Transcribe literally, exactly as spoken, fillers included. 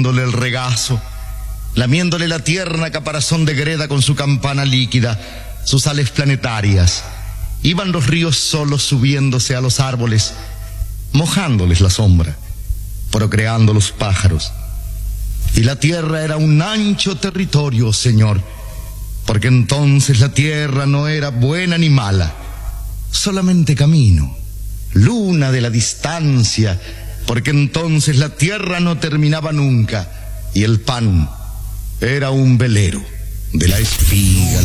abriéndole el regazo, lamiéndole la tierna caparazón de greda con su campana líquida, sus ales planetarias. Iban los ríos solos subiéndose a los árboles, mojándoles la sombra, procreando los pájaros. Y la tierra era un ancho territorio, Señor, porque entonces la tierra no era buena ni mala, solamente camino, luna de la distancia, porque entonces la tierra no terminaba nunca, y el pan era un velero de la espiga.